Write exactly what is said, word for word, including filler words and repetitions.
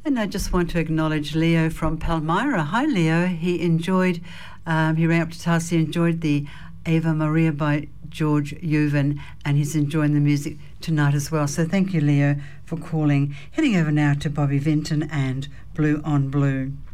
And I just want to acknowledge Leo from Palmyra. Hi, Leo. He enjoyed, um, he rang up to tell us he enjoyed the Ava Maria by George Yuvan, and he's enjoying the music tonight as well. So thank you, Leo, for calling. Heading over now to Bobby Vinton and Blue on Blue.